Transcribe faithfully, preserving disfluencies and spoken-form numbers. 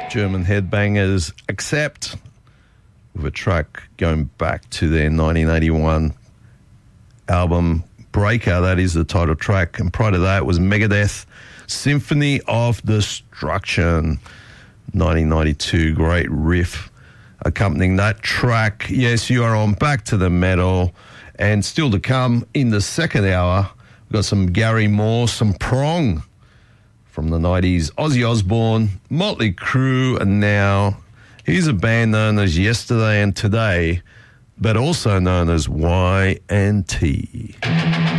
German headbangers Accept, with a track going back to their nineteen eighty-one album Breaker. That is the title track. And prior to that was Megadeth, Symphony of Destruction, nineteen ninety-two. Great riff accompanying that track. Yes, you are on Back to the Metal. And still to come in the second hour, we've got some Gary Moore, some Prong from the nineties, Ozzy Osbourne, Motley Crue, and now here's a band known as Yesterday and Today, but also known as Y and T.